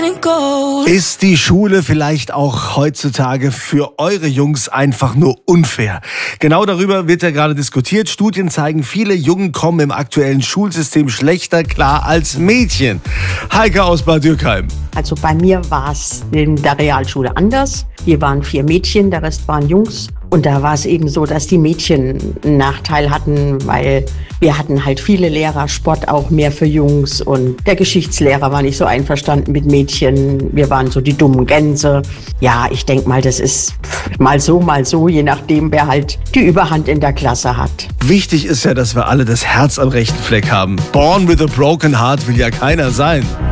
Ist die Schule vielleicht auch heutzutage für eure Jungs einfach nur unfair? Genau darüber wird ja gerade diskutiert. Studien zeigen, viele Jungen kommen im aktuellen Schulsystem schlechter klar als Mädchen. Heike aus Bad Dürkheim. Also bei mir war es in der Realschule anders. Wir waren 4 Mädchen, der Rest waren Jungs. Und da war es eben so, dass die Mädchen einen Nachteil hatten, weil wir hatten halt viele Lehrer, Sport auch mehr für Jungs. Und der Geschichtslehrer war nicht so einverstanden mit Mädchen. Wir waren so die dummen Gänse. Ja, ich denke mal, das ist mal so, je nachdem, wer halt die Überhand in der Klasse hat. Wichtig ist ja, dass wir alle das Herz am rechten Fleck haben. Born with a broken heart will ja keiner sein.